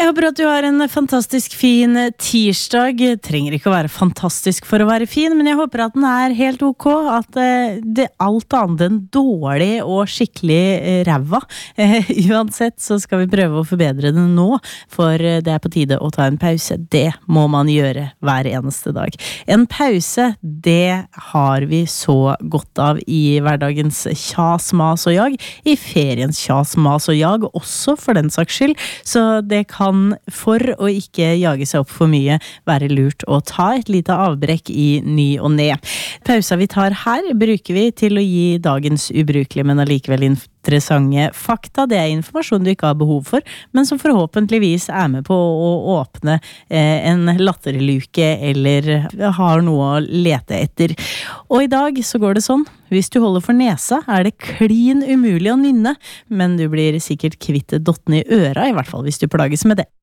Jeg håper at du har en fantastisk fin tirsdag. Trenger ikke å være fantastisk for å være fin, men jeg håper at den er helt ok, at det alt annet enn dårlig og skikkelig ræva. Uansett så skal vi prøve å forbedre den nå, for det er på tide å ta en pause. Det må man gjøre hver eneste dag. En pause, det har vi så godt av i hverdagens kjas, mas og jag, i feriens kjas, mas og jag, også for den saks skyld, så det kan, for å ikke jage seg opp for mye, være lurt å ta et lite avbrekk i ny og ned. Pausa vi tar her bruker vi til å gi dagens ubrukelige, men allikevel interessante fakta. Det er informasjon du ikke har behov for, men som forhåpentligvis er med på å åpne en latterluke eller har noe å lete etter. Og i dag så går det sånn. Hvis du holder for nesa, er det klin umulig å nynne, men du blir sikkert kvitt dotten i øra, i hvert fall hvis du plages med det.